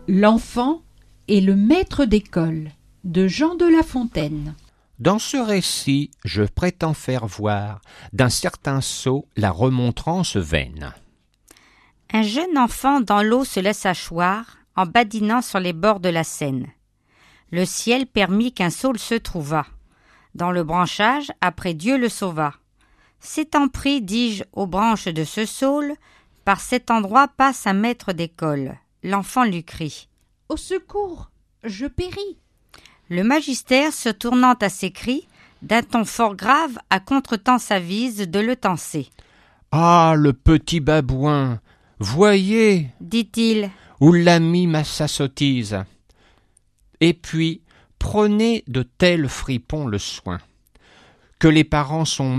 L'enfant et le maître d'école de Jean de La Fontaine. Dans ce récit, je prétends faire voir d'un certain sot la remontrance vaine. Un jeune enfant dans l'eau se laissa choir en badinant sur les bords de la Seine. Le ciel permit qu'un saule se trouvât. Dans le branchage, après Dieu le sauva. S'étant pris, dis-je, aux branches de ce saule, par cet endroit passe un maître d'école. L'enfant lui crie. « Au secours, je péris !» Le magister, se tournant à ses cris, d'un ton fort grave, à contretemps s'avise de le tancer. « Ah, le petit babouin, voyez, dit-il, où l'a mis sa sottise. Et puis, prenez de tels fripons le soin, que les parents sont